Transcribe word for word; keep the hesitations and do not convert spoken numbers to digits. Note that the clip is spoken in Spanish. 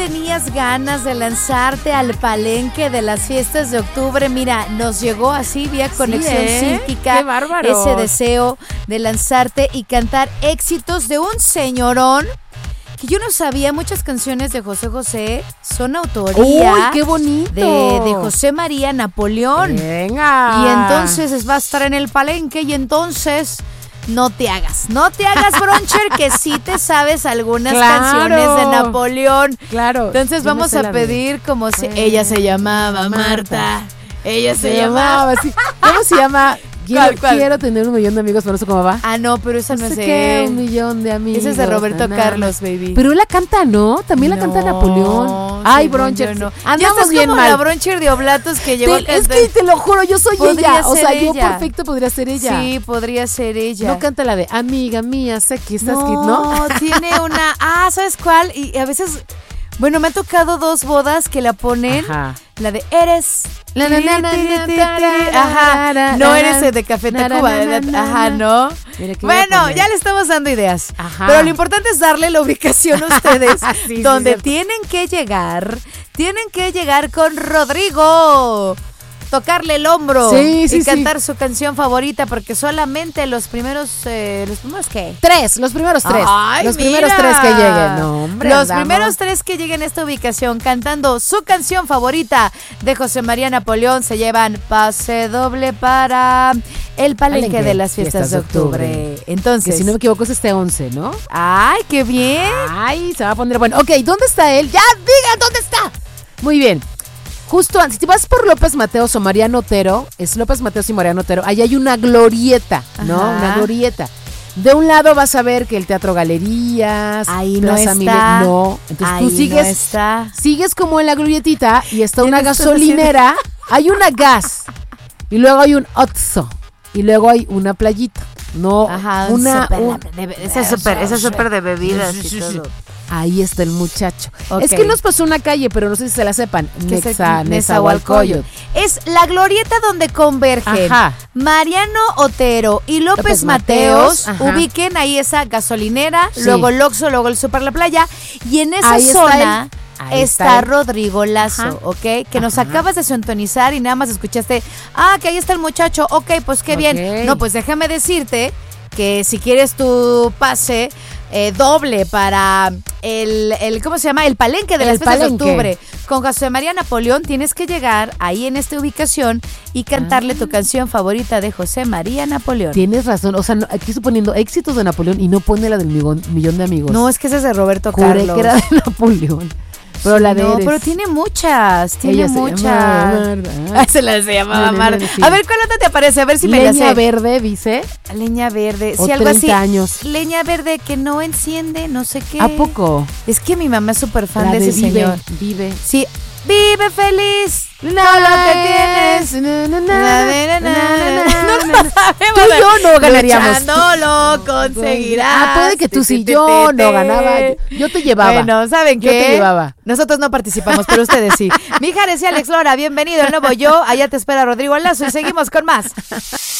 tenías ganas de lanzarte al palenque de las fiestas de octubre. Mira, nos llegó así vía conexión sí, ¿eh? psíquica. ¡Qué bárbaro! Ese deseo de lanzarte y cantar éxitos de un señorón que yo no sabía. Muchas canciones de José José son autoría. ¡Uy, qué bonito! De, de José María Napoleón. ¡Venga! Y entonces va a estar en el palenque y entonces no te hagas, no te hagas, Broncher, que sí te sabes algunas claro, canciones de Napoleón. Claro. Entonces vamos a pedir como si ella se llamaba Marta. Ella se, se llamaba así. ¿Cómo se llama? Quiero, ¿Cuál, cuál? quiero tener un millón de amigos, ¿por eso cómo va? Ah, no, pero esa no, no sé sé qué, un millón de amigos. Esa es de Roberto na, Carlos, baby. Pero él la canta, ¿no? También no, la canta Napoleón. Ay, Broncher. No. Andamos bien como mal. La Broncher de Oblatos que llegó te, a cantar. Es que te lo juro, yo soy ella. O sea, ella. yo perfecto podría ser ella. Sí, podría ser ella. No canta la de amiga mía, sé que estás no, kid, ¿no? No, tiene una. Ah, ¿sabes cuál? Y a veces. Bueno, me ha tocado dos bodas que la ponen. Ajá. La de Eres. La, na, na, na, na, Ajá. No eres de Café Tacuba. Ajá, no. Bueno, ya le estamos dando ideas. Ajá. Pero lo importante es darle la ubicación a ustedes. sí, donde sí, tienen que llegar. Tienen que llegar con Rodrigo. Tocarle el hombro sí, sí, y cantar sí. su canción favorita, porque solamente los primeros, eh, ¿los primeros qué? Tres, los primeros tres. Ay, los mira. primeros tres que lleguen. No, hombre, los andamos. primeros tres que lleguen a esta ubicación cantando su canción favorita de José María Napoleón se llevan pase doble para el palenque, palenque de las fiestas, fiestas de octubre. octubre. Entonces, que si no me equivoco es este once, ¿no? Ay, qué bien. Ay, se va a poner bueno. Ok, ¿dónde está él? Ya, diga, ¿dónde está? Muy bien. Justo antes, si vas por López Mateos o Mariano Otero, es López Mateos y Mariano Otero, ahí hay una glorieta, ¿no? Ajá. Una glorieta. De un lado vas a ver que el Teatro Galerías, ahí no Plaza está. Mile, no. Entonces ahí tú sigues, no está. sigues como en la glorietita y está una gasolinera, hay una gas, y luego hay un Otso, y luego hay una playita. No, Ajá, una, super, un, de, esa es súper, esa es súper de bebidas y todo. Ahí está el muchacho. Okay. Es que nos pasó una calle, pero no sé si se la sepan. Nexa, Nezahualcóyotl. Es la glorieta donde convergen Ajá. Mariano Otero y López, López Mateos. Mateos ubiquen ahí esa gasolinera, sí. luego el Oxxo, luego el Super La Playa. Y en esa ahí zona está, el, está, está Rodrigo Lazo, Ajá. ¿ok? Que Ajá. nos acabas de sintonizar y nada más escuchaste, ah, que ahí está el muchacho, ok, pues qué okay. bien. No, pues déjame decirte que si quieres tu pase eh, doble para el, el, ¿cómo se llama? El palenque de las fiestas de octubre con José María Napoleón, tienes que llegar ahí en esta ubicación y cantarle ah. tu canción favorita de José María Napoleón. Tienes razón, o sea, no, aquí estoy poniendo éxitos de Napoleón y no pone la del millón, millón de amigos. No, es que ese es de Roberto Juré Carlos. que era de Napoleón. Pero sí, la de no, Eres. pero tiene muchas, tiene Ella muchas. Se llamaba Marta. Se la se llamaba Marta. Sí. A ver, ¿cuál otra te aparece? A ver si Leña me la sé. Leña verde, dice. Leña verde, o sí, algo treinta así. años. Leña verde que no enciende, no sé qué. ¿A poco? Es que mi mamá es súper fan la de, de ese vive, señor. Vive. Sí. Vive feliz, no lo que tienes. No lo sabemos. Tú y yo no ganaríamos. No lo conseguirás. Ah, puede que tú sí, yo no ganaba. Yo te llevaba. Bueno, ¿saben qué? Yo te llevaba. Nosotros no participamos, pero ustedes sí. Mijares y Alex Lora, bienvenido al nuevo yo. Allá te espera Rodrigo Lazo y seguimos con más.